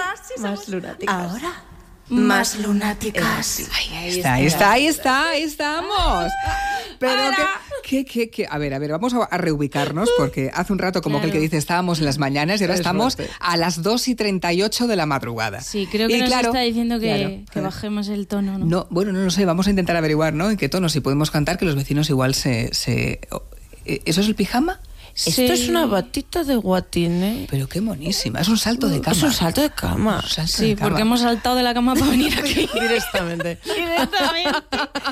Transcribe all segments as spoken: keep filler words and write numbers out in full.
sí somos... Más lunáticas. Ahora, más lunáticas. Ahí, ahí está, ahí está, ahí está, ahí estamos. Pero que, que, que, que, a ver, a ver, vamos a, a reubicarnos porque hace un rato, como Claro. que el que dice, estábamos en las mañanas y ahora Es estamos fuerte. a las dos y treinta y ocho de la madrugada. Sí, creo que Y nos claro, está diciendo que, claro, que bajemos el tono, ¿no? No, bueno, no lo sé, vamos a intentar averiguar, ¿no? En qué tono, si podemos cantar, que los vecinos igual se... se ¿Eso es el pijama? Sí. Esto es una batita de guatine. Pero qué monísima, es un salto de cama. Es un salto de cama. Un salto Sí, de cama. porque hemos saltado de la cama para venir aquí. Directamente. Directamente.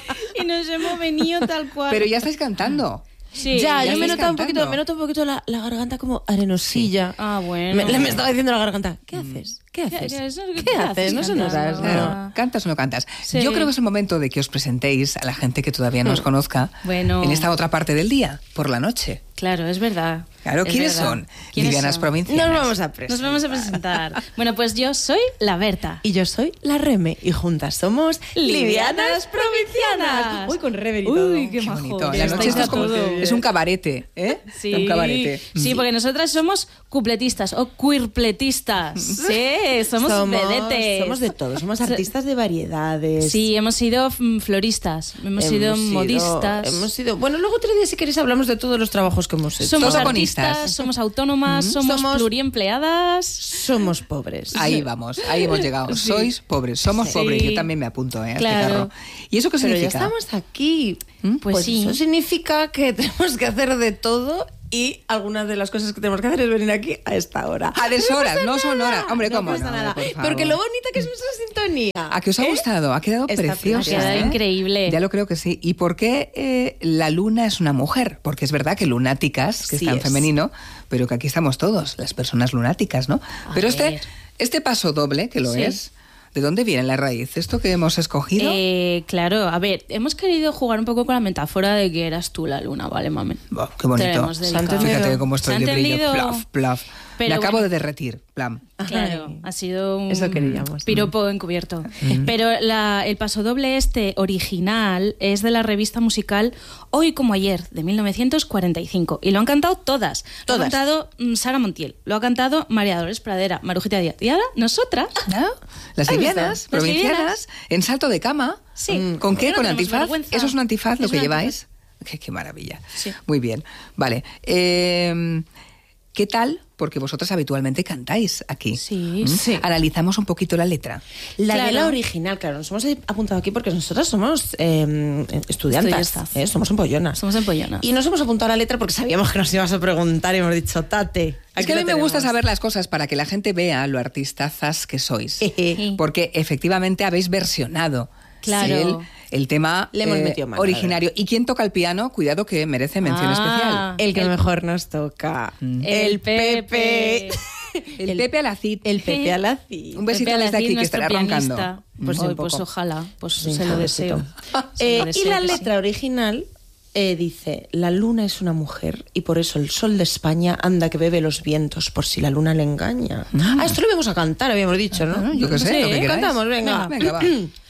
Y nos hemos venido tal cual. Pero ya estáis cantando. Sí, ya, ya yo me estáis nota un cantando. poquito, me nota un poquito la, la garganta como arenosilla. Ah, bueno. Me, le- me estaba diciendo la garganta, ¿qué haces? ¿Qué ¿Qué- haces? qué- eso- ¿Qué, qué haces? haces No se nos cantando? das. Claro, Ah. ¿cantas o no cantas? Sí. Yo creo que es el momento de que os presentéis a la gente que todavía no os conozca Bueno. en esta otra parte del día, por la noche. Claro, es verdad. Claro, Es ¿quiénes verdad. son? ¿Quiénes Livianas son? provincianas. Nos vamos a presentar. Nos vamos a presentar. Bueno, pues yo soy la Berta. Y yo soy la Reme y juntas somos Livianas Provincianas. Uy, con rever y todo. Uy, qué, Qué majo. bonito. que La estáis noche esto a es como todo. es un cabarete, ¿eh? Sí, Un cabarete. sí, porque nosotras somos cupletistas o queerpletistas. Sí, somos, vedetes. somos de todo, somos artistas de variedades. Sí, hemos sido mm, floristas, hemos, sido modistas. Hemos sido. Bueno, luego otro día, si queréis, hablamos de todos los trabajos que hemos hecho. Somos Todoconistas. artistas, somos autónomas, somos, Somos- pluriempleadas. Somos pobres. Ahí vamos, ahí hemos llegado. Sí. Sois pobres, somos Sí. pobres. Yo también me apunto, ¿eh? a este Claro. carro. ¿Y eso qué Pero ya significa? estamos aquí. Pues sí. Eso significa que tenemos que hacer de todo y algunas de las cosas que tenemos que hacer es venir aquí a esta hora. A deshoras, no son horas. Hombre, No ¿cómo pasa no? nada. Por favor. Porque lo bonita que es nuestra sintonía. ¿A qué os ha ¿Eh? gustado? Ha quedado Está preciosa. Ha quedado ¿eh? increíble. Ya lo creo que sí. ¿Y por qué eh, la luna es una mujer? Porque es verdad que lunáticas, que Sí está en es. femenino, pero que aquí estamos todos, las personas lunáticas, ¿no? A pero este, ver. este paso doble, que lo Sí. es, ¿de dónde viene la raíz? ¿Esto que hemos escogido? Eh, claro, a ver, hemos querido jugar un poco con la metáfora de que eras tú la luna, ¿vale, mamen? Buah, qué Te bonito. hemos dedicado. Fíjate cómo estoy ¿Se de ha brillo. entendido? Plaf, plaf. Pero Me acabo bueno. de derretir. Plam. Claro, Ay. ha sido un Eso queríamos. piropo encubierto. Pero la- el pasodoble este original es de la revista musical Hoy como ayer, de mil novecientos cuarenta y cinco. Y lo han cantado todas. Lo ha Todas. cantado mm, Sara Montiel, lo ha cantado María Dolores Pradera, Marujita Díaz. Y ahora nosotras. ¿No? Las ¿Has livianas, visto? provincianas, Las en salto de cama. Sí. Mm, ¿Con qué? No ¿Con tenemos antifaz? vergüenza. ¿Eso es un antifaz lo Es que un lleváis? Qué, qué maravilla. Sí. Muy bien. Vale. Eh, ¿Qué tal? Porque vosotras habitualmente cantáis aquí. Sí. ¿Mm? Sí. Analizamos un poquito la letra. La Claro. de la original, claro, nos hemos apuntado aquí porque nosotras somos eh, estudiantas, Estudiantas. ¿eh? Somos empollonas. Somos empollonas. Y nos hemos apuntado a la letra porque sabíamos que nos ibas a preguntar y hemos dicho, tate. Es aquí que a lo mí me gusta tenemos. saber las cosas para que la gente vea lo artistazas que sois. Jeje. Porque efectivamente habéis versionado Claro. el, el tema Le hemos eh, metido mano, originario. ¿Y quién toca el piano? Cuidado que merece mención Ah. especial. El que El- mejor nos toca. El Pepe. El, el- Pepe Alacid. El Pepe Alacid. Un besito Pepe desde Alacid, aquí, que nuestro estará roncando. pianista. Pues Pues, sí, un pues poco. ojalá, pues Sí, se lo un deseo. besito. Se Eh, lo y deseo la que sí. letra original eh, dice, la luna es una mujer y por eso el sol de España anda que bebe los vientos por si la luna le engaña. Ah, esto lo íbamos a cantar, habíamos dicho, ¿no? Ah, yo qué sé, Sí, lo que queráis. Cantamos, venga. Venga, va.